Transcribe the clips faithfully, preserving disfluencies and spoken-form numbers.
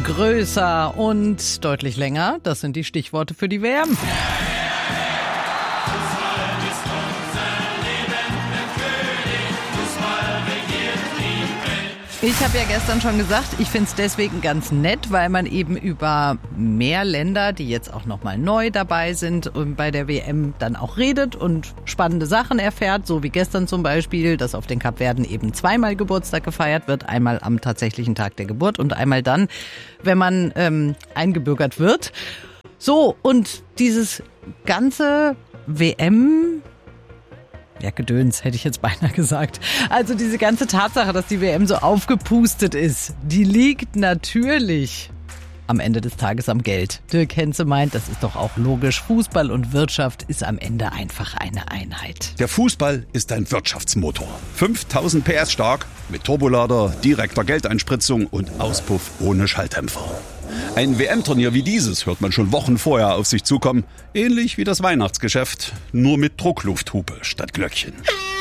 größer und deutlich länger. Das sind die Stichworte für die W M. Ich habe ja gestern schon gesagt, ich finde es deswegen ganz nett, weil man eben über mehr Länder, die jetzt auch nochmal neu dabei sind und bei der W M dann auch redet und spannende Sachen erfährt, so wie gestern zum Beispiel, dass auf den Kapverden eben zweimal Geburtstag gefeiert wird, einmal am tatsächlichen Tag der Geburt und einmal dann, wenn man ähm, eingebürgert wird. So, und dieses ganze W M... Ja, Gedöns, hätte ich jetzt beinahe gesagt. Also diese ganze Tatsache, dass die W M so aufgepustet ist, die liegt natürlich am Ende des Tages am Geld. Dirk Henze meint, das ist doch auch logisch. Fußball und Wirtschaft ist am Ende einfach eine Einheit. Der Fußball ist ein Wirtschaftsmotor. fünftausend P S stark, mit Turbolader, direkter Geldeinspritzung und Auspuff ohne Schalldämpfer. Ein W M-Turnier wie dieses hört man schon Wochen vorher auf sich zukommen. Ähnlich wie das Weihnachtsgeschäft, nur mit Drucklufthupe statt Glöckchen.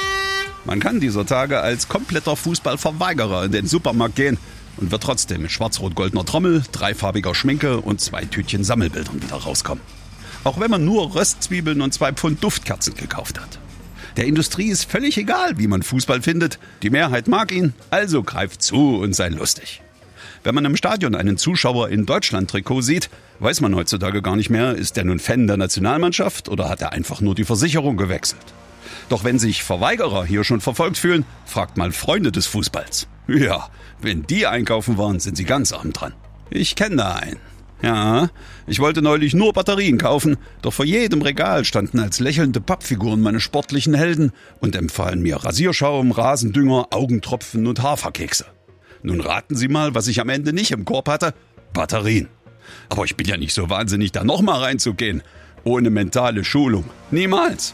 Man kann dieser Tage als kompletter Fußballverweigerer in den Supermarkt gehen und wird trotzdem mit schwarz-rot-goldener Trommel, dreifarbiger Schminke und zwei Tütchen Sammelbildern wieder rauskommen. Auch wenn man nur Röstzwiebeln und zwei Pfund Duftkerzen gekauft hat. Der Industrie ist völlig egal, wie man Fußball findet. Die Mehrheit mag ihn, also greift zu und sei lustig. Wenn man im Stadion einen Zuschauer in Deutschland-Trikot sieht, weiß man heutzutage gar nicht mehr, ist der nun Fan der Nationalmannschaft oder hat er einfach nur die Versicherung gewechselt. Doch wenn sich Verweigerer hier schon verfolgt fühlen, fragt mal Freunde des Fußballs. Ja, wenn die einkaufen waren, sind sie ganz arm dran. Ich kenne da einen. Ja, ich wollte neulich nur Batterien kaufen, doch vor jedem Regal standen als lächelnde Pappfiguren meine sportlichen Helden und empfahlen mir Rasierschaum, Rasendünger, Augentropfen und Haferkekse. Nun raten Sie mal, was ich am Ende nicht im Korb hatte. Batterien. Aber ich bin ja nicht so wahnsinnig, da nochmal reinzugehen. Ohne mentale Schulung. Niemals.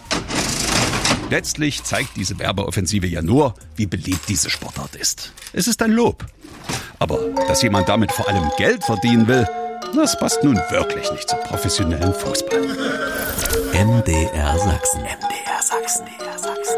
Letztlich zeigt diese Werbeoffensive ja nur, wie beliebt diese Sportart ist. Es ist ein Lob. Aber dass jemand damit vor allem Geld verdienen will, das passt nun wirklich nicht zum professionellen Fußball. M D R Sachsen. M D R Sachsen.